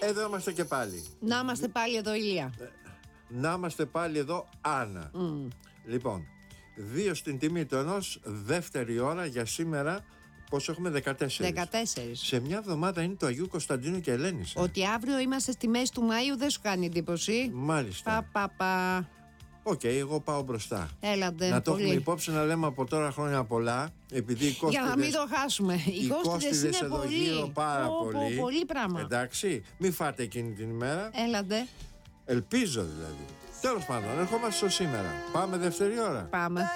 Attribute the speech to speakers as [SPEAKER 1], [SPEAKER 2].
[SPEAKER 1] Εδώ είμαστε και πάλι.
[SPEAKER 2] Να είμαστε πάλι εδώ, Ηλία.
[SPEAKER 1] Να είμαστε πάλι εδώ, Άννα. Λοιπόν, 2 στην τιμή του ενός, δεύτερη ώρα για σήμερα. Πόσο έχουμε, 14.
[SPEAKER 2] 14.
[SPEAKER 1] Σε μια εβδομάδα είναι το Αγίου Κωνσταντίνου και Ελένης.
[SPEAKER 2] Ότι αύριο είμαστε στη μέση του Μαΐου δεν σου κάνει εντύπωση.
[SPEAKER 1] Μάλιστα. Οκ, εγώ πάω μπροστά.
[SPEAKER 2] Έλατε.
[SPEAKER 1] Να το έχουμε υπόψη, να λέμε από τώρα χρόνια πολλά. Επειδή οι κόστιδες,
[SPEAKER 2] για να μην το χάσουμε.
[SPEAKER 1] Οι κόστιδες εδώ
[SPEAKER 2] πολύ.
[SPEAKER 1] γύρω πάρα πολύ.
[SPEAKER 2] Πολύ πράγμα.
[SPEAKER 1] Εντάξει, μην φάτε εκείνη την ημέρα.
[SPEAKER 2] Έλατε.
[SPEAKER 1] Ελπίζω δηλαδή. Τέλος πάντων, ερχόμαστε στο σήμερα. Πάμε δεύτερη ώρα.
[SPEAKER 2] Πάμε.